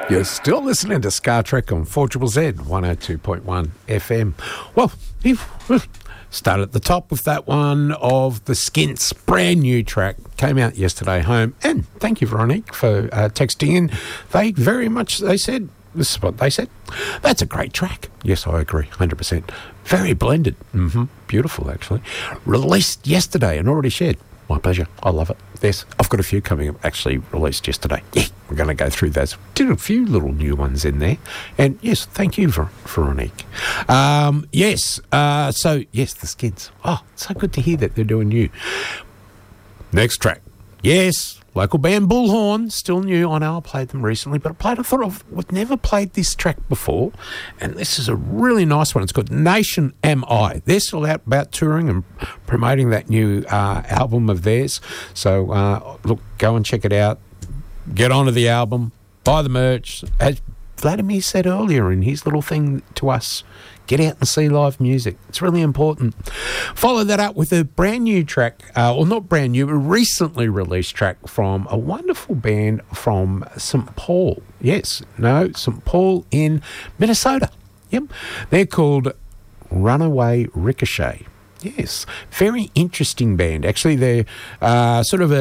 You're still listening to Scar Trek on 4ZZZ 102.1 FM. Well, we've started at the top with that one of the Skints, brand new track, came out yesterday home. And thank you, Veronique, for texting in. They said, this is what they said, that's a great track. Yes, I agree, 100%. Very blended. Beautiful, actually. Released yesterday and already shared. My pleasure. I love it. Yes, I've got a few coming up, actually released yesterday. Yeah, we're going to go through those. Did a few little new ones in there. And yes, thank you, Veronique. So yes, the Skids. Oh, so good to hear that they're doing new. Next track. Yes, local band Bullhorn, still new. I know I played them recently, but I thought I've never played this track before, and this is a really nice one. It's called Nation Am I. They're still out about touring and promoting that new album of theirs. So, look, go and check it out. Get onto the album, buy the merch. As Vladimir said earlier in his little thing to us, get out and see live music. It's really important. Follow that up with a brand new track, not brand new, a recently released track from a wonderful band from St. Paul. St. Paul in Minnesota. Yep. They're called Runaway Ricochet. Yes, very interesting band. Actually, they're sort of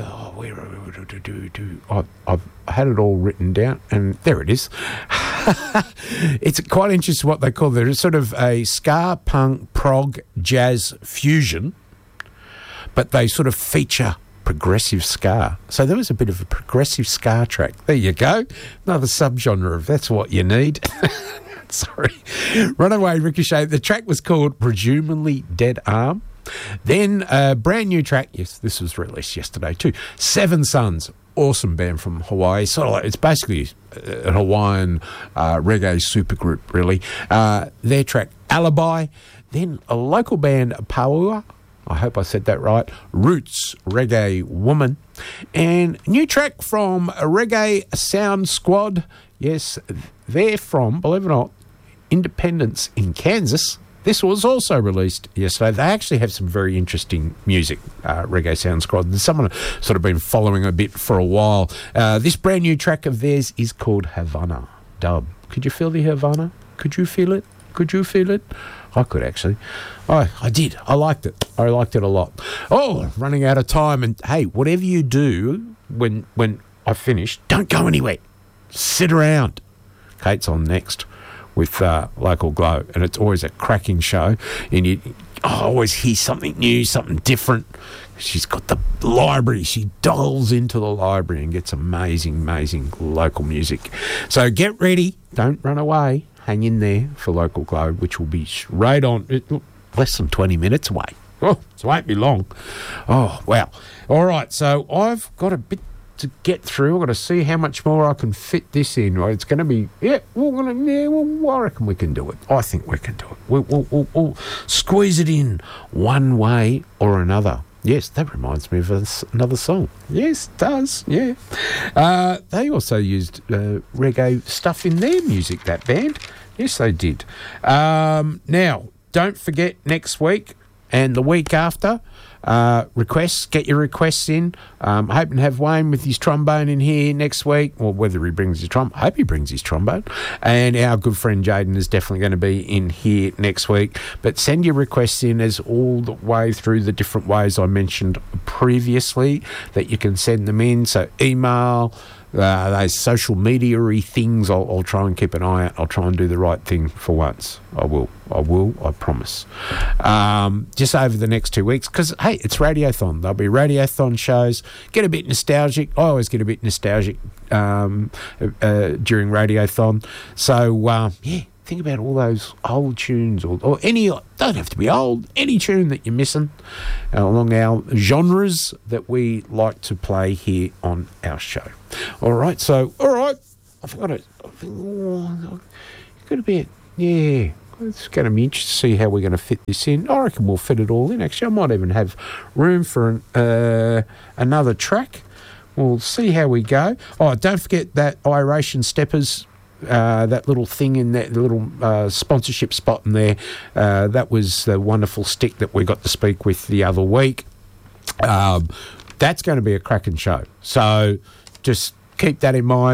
I've had it all written down, and there it is. It's quite interesting what they call it. They're sort of a ska, punk, prog, jazz fusion, but they sort of feature progressive ska. So there was a bit of a progressive ska track. There you go. Another subgenre if that's what you need. Sorry. Runaway Ricochet. The track was called Presumably Dead Arm. Then a brand new track. Yes, this was released yesterday too. Seven Sons. Awesome band from Hawaii. Sort of like, it's basically a Hawaiian reggae supergroup, really. Their track, Alibi. Then a local band, Paua. I hope I said that right. Roots Reggae Woman. And a new track from a Reggae Sound Squad. Yes, they're from, believe it or not, Independence in Kansas. This was also released yesterday. They actually have some very interesting music, Reggae Sound Squad. There's someone I've sort of been following a bit for a while. This brand new track of theirs is called Havana Dub. Could you feel the Havana? Could you feel it? Could you feel it? I could, actually. I did. I liked it. I liked it a lot. Oh, running out of time. And, hey, whatever you do when I finish, don't go anywhere. Sit around. Kate's on next with Local Glow, and it's always a cracking show. And I always hear something new, something different. She's got the library. She dials into the library and gets amazing local music. So get ready. Don't run away. Hang in there for Local Glow, which will be right on less than 20 minutes away. Oh, it won't be long. Oh, wow. All right, so I've got a bit to get through. I've got to see how much more I can fit this in. Right? It's going to be, I reckon we can do it. I think we can do it. We'll squeeze it in one way or another. Yes, that reminds me of another song. Yes, it does, yeah. They also used reggae stuff in their music, that band. Yes, they did. Now, don't forget next week and the week after, requests. Get your requests in. Hoping to have Wayne with his trombone in here next week, or whether he brings his trombone. I hope he brings his trombone. And our good friend Jaden is definitely going to be in here next week. But send your requests in as all the way through the different ways I mentioned previously that you can send them in. So email, those social media-y things, I'll try and keep an eye out. I'll try and do the right thing for once. I will, I promise. Just over the next 2 weeks, because, hey, it's Radiothon. There'll be Radiothon shows. Get a bit nostalgic. I always get a bit nostalgic during Radiothon. So, think about all those old tunes or any, don't have to be old, any tune that you're missing along our genres that we like to play here on our show. All right, I've got it. Got a bit, yeah. It's going to be interesting to see how we're going to fit this in. I reckon we'll fit it all in. Actually, I might even have room for another track. We'll see how we go. Oh, don't forget that Iration Steppers, that little thing in that little sponsorship spot in there. That was the wonderful stick that we got to speak with the other week. That's going to be a cracking show. So just keep that in mind.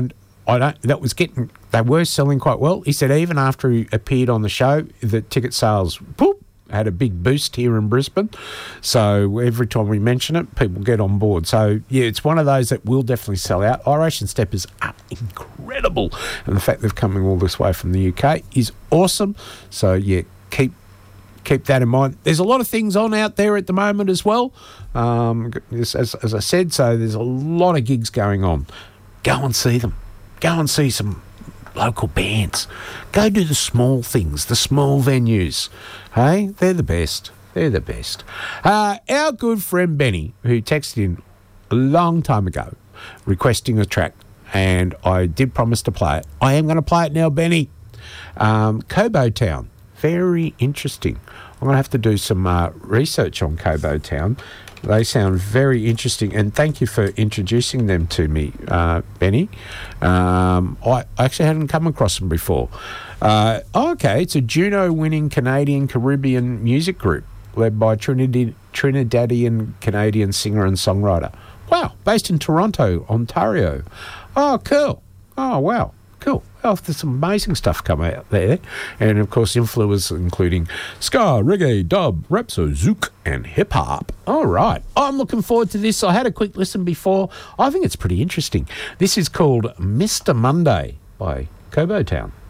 they were selling quite well. He said even after he appeared on the show, the ticket sales, had a big boost here in Brisbane. So every time we mention it, people get on board. So, yeah, it's one of those that will definitely sell out. Iration Steppers are incredible. And the fact they've come all this way from the UK is awesome. So, yeah, keep that in mind. There's a lot of things on out there at the moment as well. As I said, so there's a lot of gigs going on. Go and see them. Go and see some local bands. Go do the small things, the small venues. Hey, they're the best. They're the best. Our good friend Benny, who texted in a long time ago requesting a track, and I did promise to play it. I am going to play it now, Benny. Cobo Town. Very interesting. I'm going to have to do some research on Cobo Town. They sound very interesting, and thank you for introducing them to me, Benny. I actually hadn't come across them before. Okay, it's a Juno-winning Canadian-Caribbean music group led by Trinidadian Canadian singer and songwriter. Wow, based in Toronto, Ontario. Oh, cool. Oh, wow, cool. Well, there's some amazing stuff coming out there. And, of course, influences including ska, reggae, dub, rapso, zouk, and hip-hop. All right. I'm looking forward to this. I had a quick listen before. I think it's pretty interesting. This is called Mr. Monday by Cobo Town.